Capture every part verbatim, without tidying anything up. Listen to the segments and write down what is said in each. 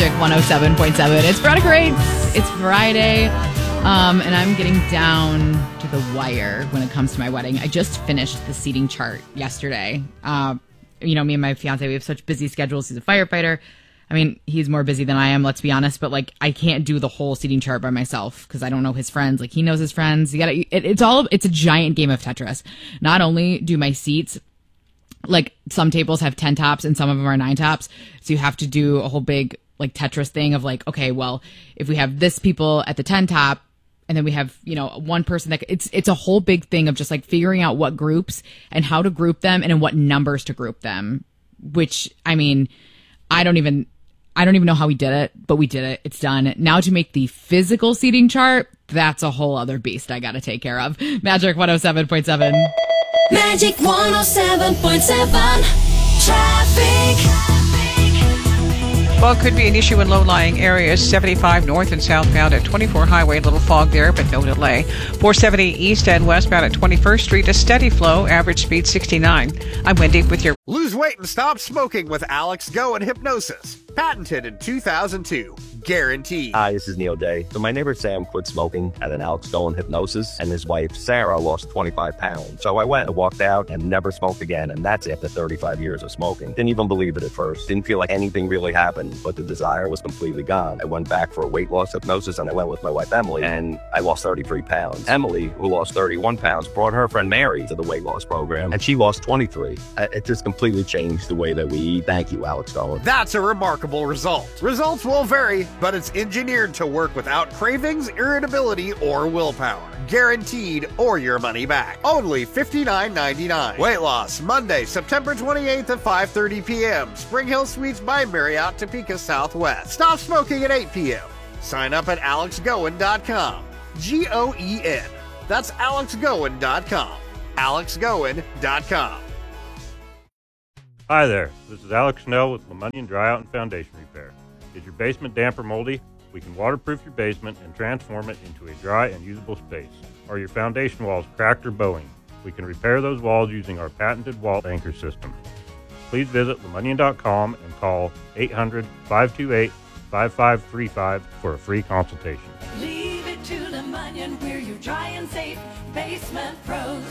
Magic one oh seven point seven. It's Veronica Rates. It's Friday, um, and I'm getting down to the wire when it comes to my wedding. I just finished the seating chart yesterday. Uh, you know, me and my fiance, we have such busy schedules. He's a firefighter. I mean, he's more busy than I am, let's be honest, but like I can't do the whole seating chart by myself because I don't know his friends. Like he knows his friends. You gotta, it, it's all, it's a giant game of Tetris. Not only do my seats, like some tables have ten tops and some of them are nine tops. So you have to do a whole big like Tetris thing of like, okay, well, if we have this people at the ten top and then we have, you know, one person that it's, it's a whole big thing of just like figuring out what groups and how to group them and in what numbers to group them, which I mean, I don't even, I don't even know how we did it, but we did it. It's done. Now to make the physical seating chart, that's a whole other beast I got to take care of. Magic one oh seven point seven. Magic one oh seven point seven. Traffic. Well, it could be an issue in low-lying areas. seventy-five north and southbound at twenty-four Highway. A little fog there, but no delay. four seventy east and westbound at twenty-first Street. A steady flow. Average speed sixty-nine. I'm Wendy with your... Lose weight and stop smoking with Alex Go and Hypnosis. Patented in two thousand two. Guaranteed. Hi, this is Neil Day. So my neighbor Sam quit smoking at an Alex Go and Hypnosis, and his wife Sarah lost twenty-five pounds. So I went and walked out and never smoked again, and that's after thirty-five years of smoking. Didn't even believe it at first. Didn't feel like anything really happened, but the desire was completely gone. I went back for a weight loss hypnosis, and I went with my wife Emily, and I lost thirty-three pounds. Emily, who lost thirty-one pounds, brought her friend Mary to the weight loss program, and she lost twenty-three. It just completely changed the way that we eat. Thank you, Alex Go. That's a remarkable result. Results will vary, but it's engineered to work without cravings, irritability, or willpower. Guaranteed or your money back. Only fifty-nine ninety-nine. Weight loss, Monday, September twenty-eighth at five thirty p.m. Spring Hill Suites by Marriott, Topeka Southwest. Stop smoking at eight p.m. Sign up at alex goen dot com. G O E N. That's alex goen dot com. alex goen dot com. Hi there, this is Alex Snell with Lemunion Dryout and Foundation Repair. Is your basement damp or moldy? We can waterproof your basement and transform it into a dry and usable space. Are your foundation walls cracked or bowing? We can repair those walls using our patented wall anchor system. Please visit lemunion dot com and call eight hundred, five two eight, five five three five for a free consultation. Leave it to Lemunion, we're your dry and safe basement pros.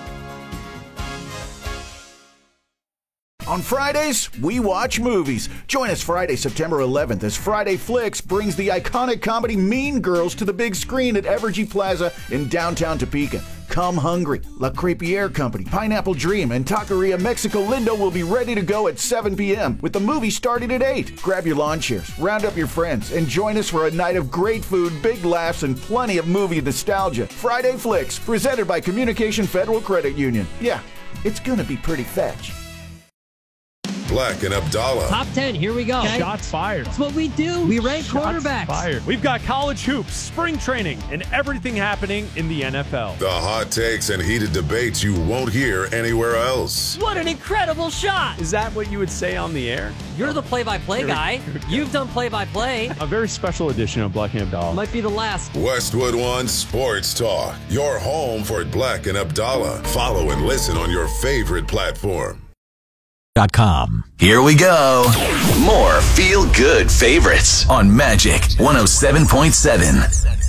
On Fridays, we watch movies. Join us Friday, September eleventh, as Friday Flicks brings the iconic comedy Mean Girls to the big screen at Evergy Plaza in downtown Topeka. Come hungry. La Crepiere Company, Pineapple Dream, and Taqueria Mexico Lindo will be ready to go at seven p.m. with the movie starting at eight. Grab your lawn chairs, round up your friends, and join us for a night of great food, big laughs, and plenty of movie nostalgia. Friday Flicks, presented by Communication Federal Credit Union. Yeah, it's gonna be pretty fetch. Black and Abdallah. Top ten, here we go. Okay. Shots fired. That's what we do. We rank Shots quarterbacks. Fired. We've got college hoops, spring training, and everything happening in the N F L. The hot takes and heated debates you won't hear anywhere else. What an incredible shot. Is that what you would say on the air? You're the play-by-play guy. You've done play-by-play. A very special edition of Black and Abdallah. Might be the last. Westwood One Sports Talk. Your home for Black and Abdallah. Follow and listen on your favorite platform. Dot com. Here we go. More feel-good favorites on Magic one oh seven point seven.